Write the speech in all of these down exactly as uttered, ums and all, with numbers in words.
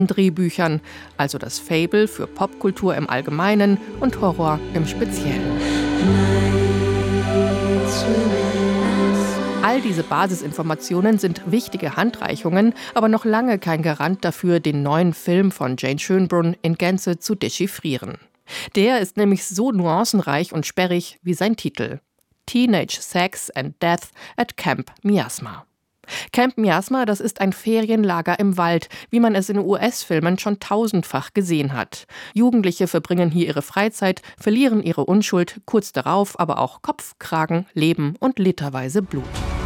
Drehbüchern, also das Faible für Popkultur im Allgemeinen und Horror im Speziellen. All diese Basisinformationen sind wichtige Handreichungen, aber noch lange kein Garant dafür, den neuen Film von Jane Schönbrunn in Gänze zu dechiffrieren. Der ist nämlich so nuancenreich und sperrig wie sein Titel: Teenage Sex and Death at Camp Miasma. Camp Miasma, das ist ein Ferienlager im Wald, wie man es in U S-Filmen schon tausendfach gesehen hat. Jugendliche verbringen hier ihre Freizeit, verlieren ihre Unschuld, kurz darauf aber auch Kopf, Kragen, Leben und literweise Blut.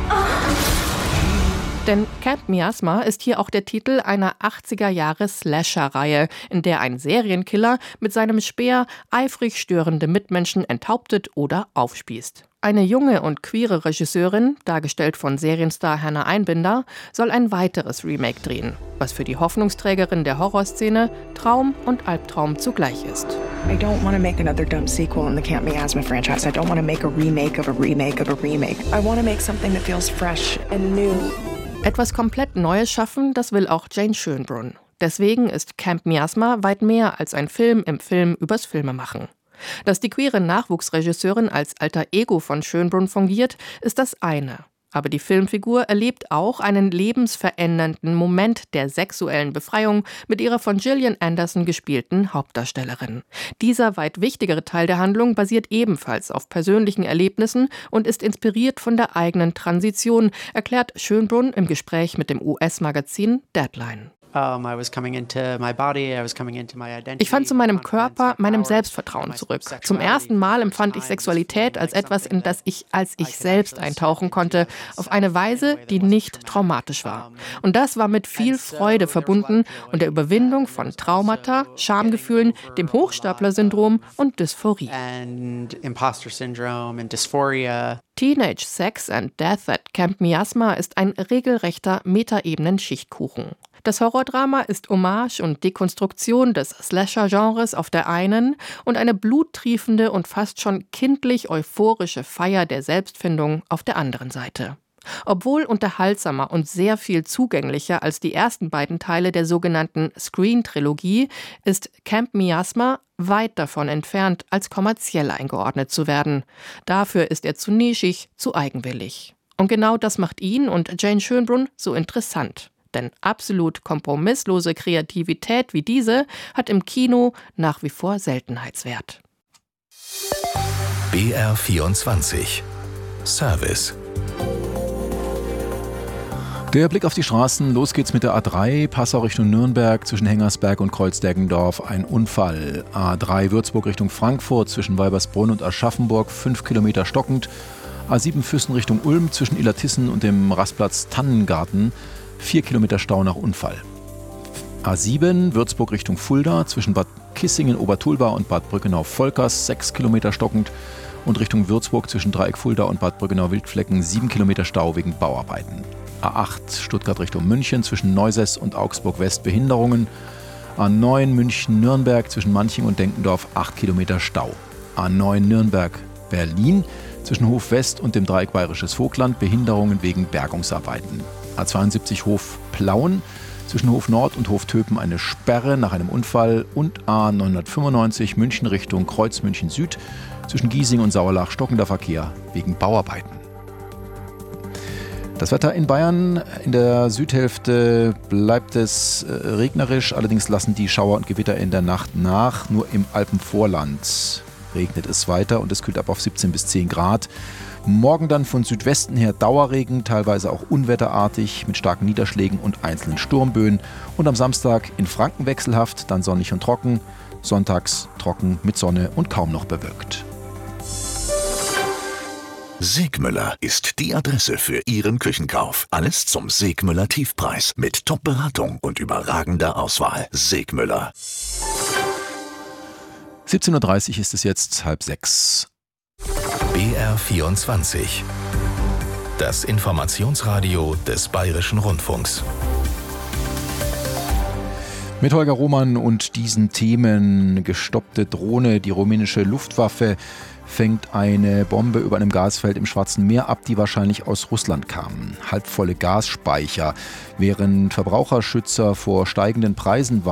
Denn Camp Miasma ist hier auch der Titel einer achtziger-Jahre-Slasher-Reihe, in der ein Serienkiller mit seinem Speer eifrig störende Mitmenschen enthauptet oder aufspießt. Eine junge und queere Regisseurin, dargestellt von Serienstar Hannah Einbinder, soll ein weiteres Remake drehen, was für die Hoffnungsträgerin der Horrorszene Traum und Albtraum zugleich ist. I don't want to make another dumb sequel in the Camp Miasma franchise. I don't want to make a remake of a remake of a remake. I want to make something that feels fresh and new. Etwas komplett Neues schaffen, das will auch Jane Schönbrunn. Deswegen ist Camp Miasma weit mehr als ein Film im Film übers Filmemachen. Dass die queere Nachwuchsregisseurin als alter Ego von Schönbrunn fungiert, ist das eine. Aber die Filmfigur erlebt auch einen lebensverändernden Moment der sexuellen Befreiung mit ihrer von Gillian Anderson gespielten Hauptdarstellerin. Dieser weit wichtigere Teil der Handlung basiert ebenfalls auf persönlichen Erlebnissen und ist inspiriert von der eigenen Transition, erklärt Schönbrunn im Gespräch mit dem U S-Magazin Deadline. Ich fand zu meinem Körper, meinem Selbstvertrauen zurück. Zum ersten Mal empfand ich Sexualität als etwas, in das ich als ich selbst eintauchen konnte, auf eine Weise, die nicht traumatisch war. Und das war mit viel Freude verbunden und der Überwindung von Traumata, Schamgefühlen, dem Hochstapler-Syndrom und Dysphorie. Teenage Sex and Death at Camp Miasma ist ein regelrechter Metaebenen-Schichtkuchen. Das Horrordrama ist Hommage und Dekonstruktion des Slasher-Genres auf der einen und eine bluttriefende und fast schon kindlich euphorische Feier der Selbstfindung auf der anderen Seite. Obwohl unterhaltsamer und sehr viel zugänglicher als die ersten beiden Teile der sogenannten Screen-Trilogie, ist Camp Miasma weit davon entfernt, als kommerziell eingeordnet zu werden. Dafür ist er zu nischig, zu eigenwillig. Und genau das macht ihn und Jane Schönbrunn so interessant. Denn absolut kompromisslose Kreativität wie diese hat im Kino nach wie vor Seltenheitswert. B R vierundzwanzig Service. Der Blick auf die Straßen, los geht's mit der A drei, Passau Richtung Nürnberg, zwischen Hengersberg und Kreuzdeggendorf ein Unfall. A drei Würzburg Richtung Frankfurt, zwischen Weibersbrunn und Aschaffenburg, fünf Kilometer stockend. A sieben Füssen Richtung Ulm, zwischen Illertissen und dem Rastplatz Tannengarten, vier Kilometer Stau nach Unfall. A sieben Würzburg Richtung Fulda, zwischen Bad Kissingen, Obertulba und Bad Brückenau-Volkers, sechs Kilometer stockend. Und Richtung Würzburg zwischen Dreieck Fulda und Bad Brückenau-Wildflecken, sieben Kilometer Stau wegen Bauarbeiten. A acht Stuttgart Richtung München, zwischen Neusäß und Augsburg West Behinderungen. A neun München-Nürnberg, zwischen Manching und Denkendorf, acht Kilometer Stau. A neun Nürnberg-Berlin, zwischen Hof West und dem Dreieck Bayerisches Vogtland, Behinderungen wegen Bergungsarbeiten. A zweiundsiebzig Hof Plauen, zwischen Hof Nord und Hof Töpen eine Sperre nach einem Unfall. Und A neunhundertfünfundneunzig München Richtung Kreuz München Süd, zwischen Giesing und Sauerlach stockender Verkehr wegen Bauarbeiten. Das Wetter in Bayern: in der Südhälfte bleibt es regnerisch, allerdings lassen die Schauer und Gewitter in der Nacht nach. Nur im Alpenvorland regnet es weiter und es kühlt ab auf siebzehn bis zehn Grad. Morgen dann von Südwesten her Dauerregen, teilweise auch unwetterartig mit starken Niederschlägen und einzelnen Sturmböen. Und am Samstag in Franken wechselhaft, dann sonnig und trocken. Sonntags trocken mit Sonne und kaum noch bewölkt. Segmüller ist die Adresse für Ihren Küchenkauf. Alles zum Segmüller Tiefpreis mit Top-Beratung und überragender Auswahl. Segmüller. siebzehn Uhr dreißig ist es jetzt, halb sechs. B R vierundzwanzig. Das Informationsradio des Bayerischen Rundfunks. Mit Holger Roman und diesen Themen: gestoppte Drohne, die rumänische Luftwaffe fängt eine Bombe über einem Gasfeld im Schwarzen Meer ab, die wahrscheinlich aus Russland kam. Halbvolle Gasspeicher, während Verbraucherschützer vor steigenden Preisen warnen.